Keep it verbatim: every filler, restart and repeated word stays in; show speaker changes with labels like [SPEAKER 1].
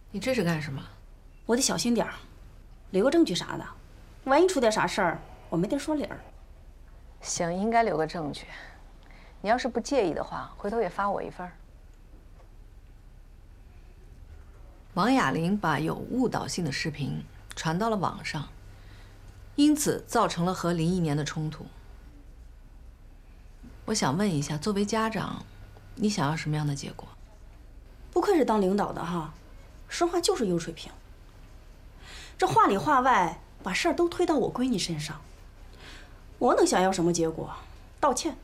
[SPEAKER 1] 你这是干什么？
[SPEAKER 2] 我得小心点儿，留个证据啥的，万一出点啥事儿，我没地儿说理儿。
[SPEAKER 3] 行，应该留个证据。你要是不介意的话，回头也发我一份。
[SPEAKER 1] 王雅玲把有误导性的视频传到了网上，因此造成了和林忆年的冲突。我想问一下，作为家长，你想要什么样的结果？
[SPEAKER 2] 不愧是当领导的哈，说话就是有水平。这话里话外把事儿都推到我闺女身上，我能想要什么结果？道歉。